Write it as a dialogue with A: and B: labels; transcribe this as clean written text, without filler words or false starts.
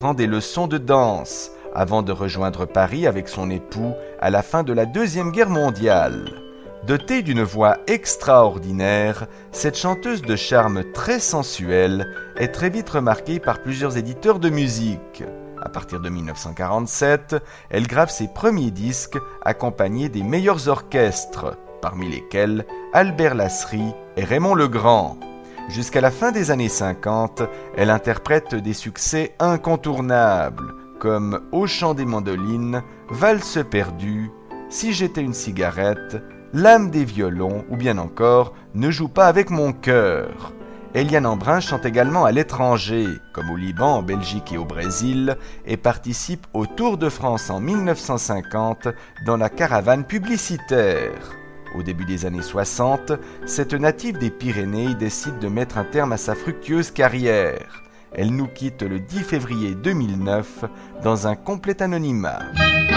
A: prend des leçons de danse avant de rejoindre Paris avec son époux à la fin de la Deuxième Guerre mondiale. Dotée d'une voix extraordinaire, cette chanteuse de charme très sensuel est très vite remarquée par plusieurs éditeurs de musique. À partir de 1947, elle grave ses premiers disques accompagnés des meilleurs orchestres, parmi lesquels Albert Lasserie et Raymond Legrand. Jusqu'à la fin des années 50, elle interprète des succès incontournables, comme Au chant des mandolines, Valse perdue, Si j'étais une cigarette, L'âme des violons ou bien encore Ne joue pas avec mon cœur. Eliane Embrun chante également à l'étranger, comme au Liban, en Belgique et au Brésil, et participe au Tour de France en 1950 dans la caravane publicitaire. Au début des années 60, cette native des Pyrénées décide de mettre un terme à sa fructueuse carrière. Elle nous quitte le 10 février 2009 dans un complet anonymat.